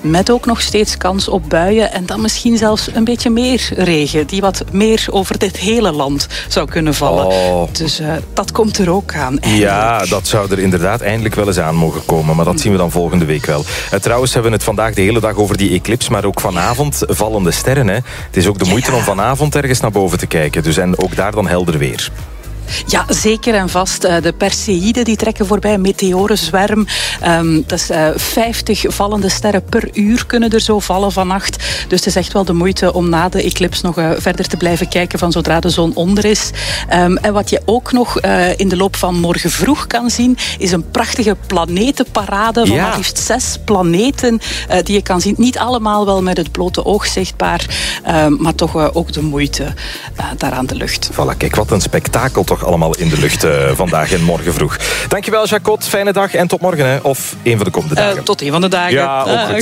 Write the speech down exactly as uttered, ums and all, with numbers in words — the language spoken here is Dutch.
met ook nog steeds kans op buien en dan misschien zelfs een beetje meer regen, die wat meer over dit hele land zou kunnen vallen. Oh. Dus uh, dat komt er ook aan. Eindelijk. Ja, dat zou er inderdaad eindelijk wel eens aan mogen komen, maar dat zien we dan volgende week wel. Uh, trouwens hebben we het vandaag de hele dag over die eclips, maar ook vanavond vallende sterren. Hè. Het is ook de moeite ja. om vanavond ergens naar boven te kijken, dus en ook daar dan helder weer. Ja, zeker en vast. De Perseïden die trekken voorbij, meteorenzwerm. Um, dat is uh, vijftig vallende sterren per uur kunnen er zo vallen vannacht. Dus het is echt wel de moeite om na de eclips nog uh, verder te blijven kijken van zodra de zon onder is. Um, en wat je ook nog uh, in de loop van morgen vroeg kan zien, is een prachtige planetenparade van ja. maar liefst zes planeten uh, die je kan zien. Niet allemaal wel met het blote oog zichtbaar, um, maar toch uh, ook de moeite uh, daar aan de lucht. Voilà, kijk, wat een spektakel toch allemaal in de lucht uh, vandaag en morgen vroeg. Dankjewel, Jacot. Fijne dag en tot morgen. Hè. Of een van de komende dagen. Uh, tot een van de dagen. Ja, ook goed.